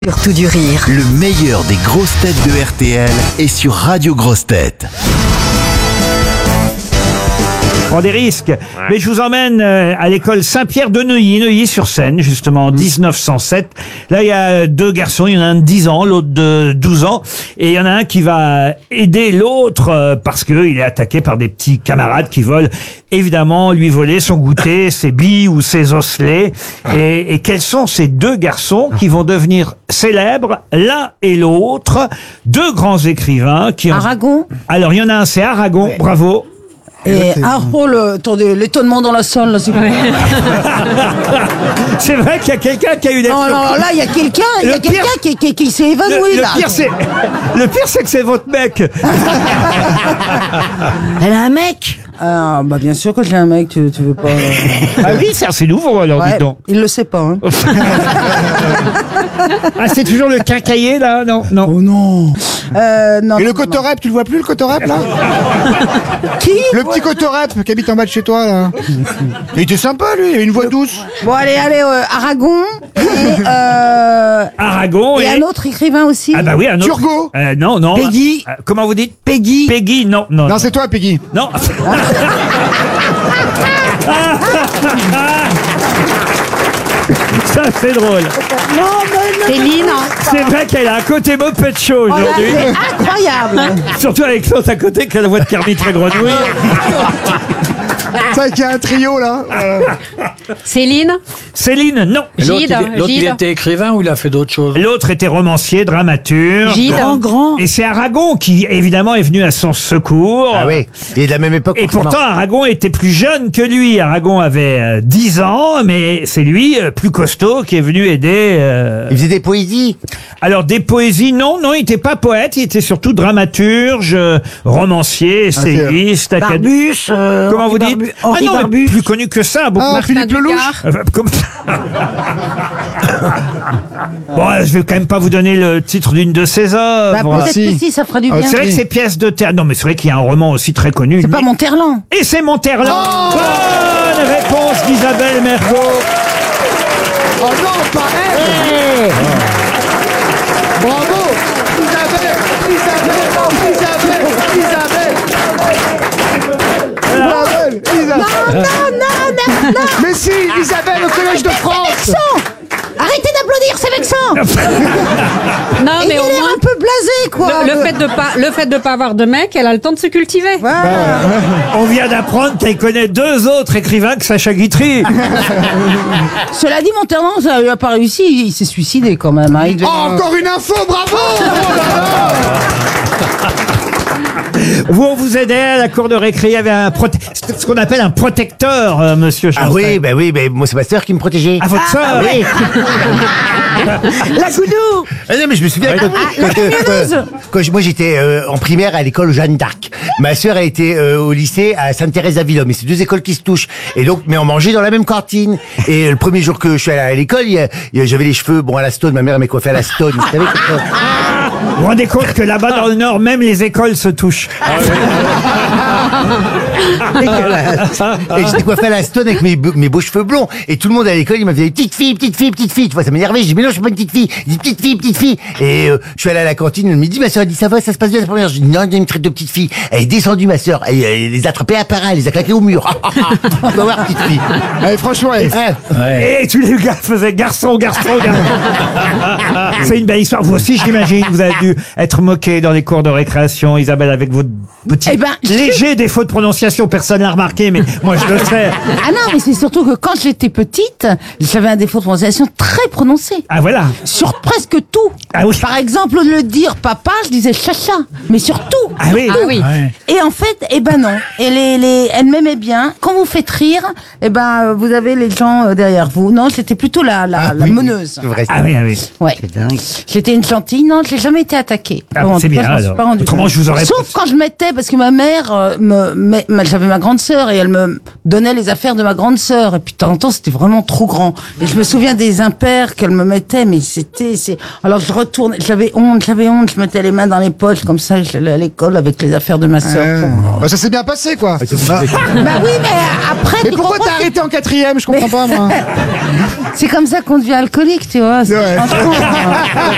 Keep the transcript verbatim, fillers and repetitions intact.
Surtout du rire. Le meilleur des grosses têtes de R T L est sur Radio Grosses Têtes. Prend des risques. Mais je vous emmène euh, à l'école Saint-Pierre de Neuilly, Neuilly-sur-Seine, justement, en dix-neuf cent sept. Là, il y a deux garçons, il y en a un de dix ans, l'autre de douze ans. Et il y en a un qui va aider l'autre euh, parce qu'il est attaqué par des petits camarades qui veulent évidemment lui voler son goûter, ses billes ou ses osselets. Et, et quels sont ces deux garçons qui vont devenir célèbres, l'un et l'autre, deux grands écrivains qui ont... Aragon. Alors, il y en a un, c'est Aragon, ouais. Bravo. Et ah, oh, le, attendez, l'étonnement dans la salle, là, c'est vrai. C'est vrai qu'il y a quelqu'un qui a eu des... Non, non, là, il y a quelqu'un, il y a quelqu'un qui, qui, qui s'est évanoui, le, là. Le pire, c'est, le pire, c'est que c'est votre mec. Elle a un mec? Ah, bah, bien sûr que j'ai un mec, tu, tu veux pas... Ah oui, c'est assez nouveau, alors, ouais, dis donc. Il le sait pas, hein. Ah, c'est toujours le quincailler, là? Non, non. Oh non. Euh, non. Et non, le cotorep, tu le vois plus, le cotorep, là? Qui? Le petit cotorep qui habite en bas de chez toi, là. Il était sympa, lui, il avait une voix douce. Bon, allez, allez, euh, Aragon et... Euh... Aragon et... et... un autre écrivain aussi. Ah bah oui, un autre. Turgot. Euh, non, non. Peggy. Euh, comment vous dites? Peggy. Peggy, non, non. Non, c'est toi, Peggy. Non. Ça, c'est drôle. Non, mais non. Céline. C'est vrai qu'elle a un côté Muppet Show Oh là, aujourd'hui. c'est incroyable. Surtout avec l'autre à côté qui a la voix de Kermit la Grenouille. C'est vrai qu'il y a un trio, là. Euh... Céline. Céline, non. Gide. L'autre, il, l'autre, il Gide. était écrivain ou il a fait d'autres choses? L'autre était romancier, dramaturge. Gide. Grand, grand. Et c'est Aragon qui, évidemment, est venu à son secours. Ah oui, il est de la même époque. Et pourtant, Aragon était plus jeune que lui. Aragon avait euh, dix ans, mais c'est lui, euh, plus costaud, qui est venu aider. euh, Il faisait des poésies. Alors, des poésies, non, non, il était pas poète, il était surtout dramaturge, euh, romancier, essayiste, acad- Barbus. Euh, Comment vous Henri dites? Barbu- Ah Henri non, mais Barbus. plus connu que ça, beaucoup. Ah, Philippe Lelouch. Euh, comme- Bon, euh, je vais quand même pas vous donner le titre d'une de ses Bah, œuvres. peut-être si. que si, ça fera du Ah, bien. C'est vrai que c'est pièces de théâtre. Non, mais c'est vrai qu'il y a un roman aussi très connu. C'est pas Monterland. Et c'est Monterland. Bonne réponse d'Isabelle Mergo. Oh non, pareil. Bravo. Isabelle, Isabelle, Isabelle, Isabelle. Isabelle, Isabelle. Non, non, non, non. Mais si, Isabelle, au Collège de France. Vexant. Arrêtez d'applaudir, c'est vexant. Non, Et il mais a au l'air moins, un peu blasé, quoi. le, le fait de pas, le fait de pas avoir de mec, elle a le temps de se cultiver. Voilà. On vient d'apprendre qu'elle connaît deux autres écrivains que Sacha Guitry. Cela dit, Monterland, ça lui a pas réussi. Il s'est suicidé quand même. Hein. Il devait- Oh, encore une info, bravo. Oh là là. Vous, on vous aidait à la cour de récré, il y avait un prote- ce qu'on appelle un protecteur, euh, monsieur Ah Chancel. oui, bah oui, bah, moi c'est ma sœur qui me protégeait. À votre sœur. oui. La goudou. Ah non, mais je me souviens quand, quand, euh, quand- quand je- moi j'étais euh, en primaire à l'école Jeanne d'Arc. Ma sœur a été euh, au lycée à Sainte-Thérèse-d'Avillon. Mais c'est deux écoles qui se touchent. Et donc, mais on mangeait dans la même cantine. Et le premier jour que je suis allé à l'école, il y a- il y a- j'avais les cheveux bon à la Stone. Ma mère m'a coiffé à la Stone. Vous savez, comme ça. Vous vous rendez compte que là-bas dans le Nord, même les écoles se touchent. Et j'étais coiffé à la Stone avec mes, be- mes beaux cheveux blonds. Et tout le monde à l'école, il m'avait dit petite fille, petite fille, petite fille. Tu vois, ça m'énervait. J'ai dit mais non, je suis pas une petite fille. Il dit petite fille, petite fille. Et euh, je suis allé à la cantine le midi. Ma sœur a dit ça va, ça se passe bien la première. Je dis non, il y a une traite de petite fille. Elle est descendue, ma sœur. Elle, elle les a attrapés à part, elle les a claqués au mur. On va voir petite fille. Allez, franchement, elle- Ouais. Et tous les gars faisaient garçon, garçon, garçon. C'est une belle histoire. Vous aussi, j'imagine, vous avez dû être moqué dans les cours de récréation, Isabelle, avec votre petit Eh ben, léger défaut de prononciation. Personne n'a remarqué, mais moi je le sais. Ah non, mais c'est surtout que quand j'étais petite, j'avais un défaut de prononciation très prononcé. Ah voilà. Sur presque tout. Ah oui. Par exemple, au lieu de dire papa, je disais chacha. Mais sur tout. Ah oui. Ah oui. Et en fait, eh ben non. Et les, les, elle m'aimait bien. Quand vous faites rire, eh ben, vous avez les gens euh, derrière vous. Non, c'était plutôt la, la, Ah la oui, meneuse. c'est vrai, c'est Ah oui, ah oui. Ouais. J'étais une gentille. Non, j'ai jamais été attaquée. Ah, Bon, en c'est tout cas, bien, je m'en suis alors. pas rendu Autrement, compte. je vous aurais- Sauf quand je mettais, parce que ma mère euh, me, me- ma- j'avais ma grande sœur et elle me donnait les affaires de ma grande sœur. Et puis de temps en temps, c'était vraiment trop grand. Et je me souviens des impairs qu'elle me mettait, mais c'était, c'est. Alors je retourne, j'avais honte, j'avais honte. Je mettais les mains dans les poches comme ça. J'allais à l'école avec les affaires de ma sœur. Euh, bah, ça s'est bien passé, quoi. Bah oui, mais après. Mais tu pourquoi comprends, t'as arrêté en quatrième? Je comprends pas, moi. c'est comme ça qu'on devient alcoolique, tu vois. C'est Ouais. franchement,